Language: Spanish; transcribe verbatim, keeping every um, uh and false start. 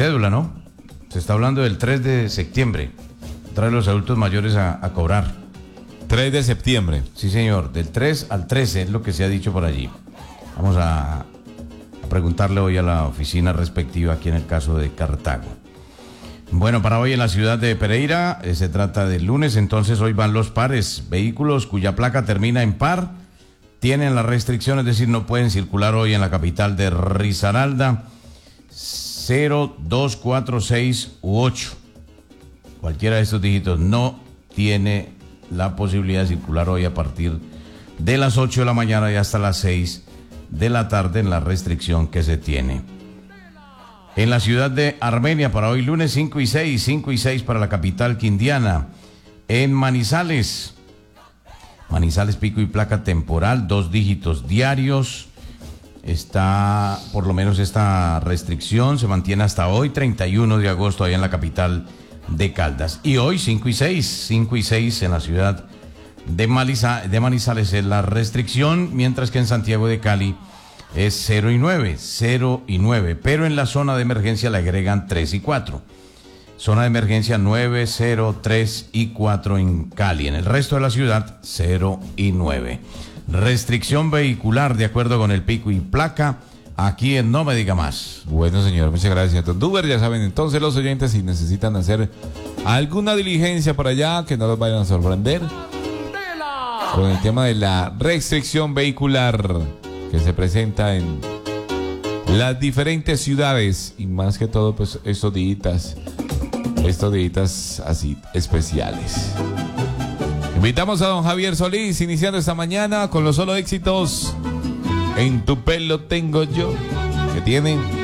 cédula, ¿no? Se está hablando del tres de septiembre. Trae los adultos mayores a, a cobrar. tres de septiembre. Sí, señor, del tres al trece es lo que se ha dicho por allí. Vamos a, a preguntarle hoy a la oficina respectiva aquí en el caso de Cartago. Bueno, para hoy en la ciudad de Pereira eh, se trata del lunes, entonces hoy van los pares. Vehículos cuya placa termina en par tienen la restricción, es decir, no pueden circular hoy en la capital de Risaralda. Cero, dos, cuatro, seis u ocho. Cualquiera de estos dígitos no tiene la posibilidad de circular hoy a partir de las ocho de la mañana y hasta las seis de la tarde en la restricción que se tiene. En la ciudad de Armenia para hoy lunes cinco y seis, cinco y seis para la capital quindiana. En Manizales, Manizales pico y placa temporal, dos dígitos diarios. Está, por lo menos esta restricción se mantiene hasta hoy, treinta y uno de agosto, allá en la capital de Caldas. Y hoy cinco y seis, cinco y seis en la ciudad de, Maliza, de Manizales es la restricción, mientras que en Santiago de Cali es cero y nueve, cero y nueve, pero en la zona de emergencia le agregan tres y cuatro. Zona de emergencia nueve, cero, tres y cuatro en Cali. En el resto de la ciudad, cero y nueve. Restricción vehicular de acuerdo con el pico y placa aquí en No Me Diga Más. Bueno, señor, muchas gracias, don Duber. Ya saben, entonces los oyentes, si necesitan hacer alguna diligencia por allá, que no los vayan a sorprender con el tema de la restricción vehicular que se presenta en las diferentes ciudades y más que todo, pues estos días, estos días así especiales. Invitamos a don Javier Solís, iniciando esta mañana con los solo éxitos En Tu Pelo Tengo Yo, que tienen